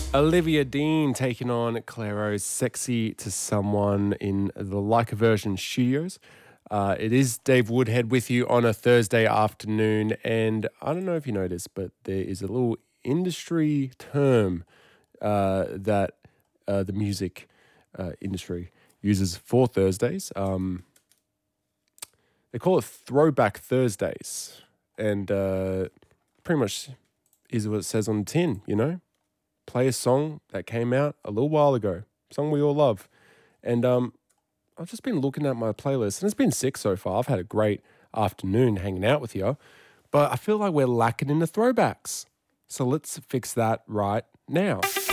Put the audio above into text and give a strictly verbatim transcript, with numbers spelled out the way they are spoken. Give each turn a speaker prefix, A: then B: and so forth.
A: Olivia Dean taking on Clairo's Sexy to Someone in the Like a Version studios. Uh, it is Dave Woodhead with you on a Thursday afternoon, and I don't know if you know this, but there is a little industry term uh, that uh, the music uh, industry uses for Thursdays. Um, they call it Throwback Thursdays, and uh, pretty much is what it says on the tin, you know? Play a song that came out a little while ago, song we all love. And um, I've just been looking at my playlist, and it's been sick so far. I've had a great afternoon hanging out with you, but I feel like we're lacking in the throwbacks. So let's fix that right now.